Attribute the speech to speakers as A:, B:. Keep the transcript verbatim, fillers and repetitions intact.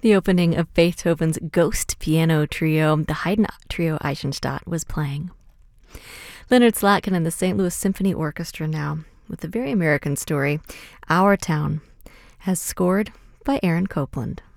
A: The opening of Beethoven's Ghost Piano Trio, the Haydn Trio Eisenstadt, was playing. Leonard Slatkin and the Saint Louis Symphony Orchestra now, with a very American story, Our Town, as scored by Aaron Copland.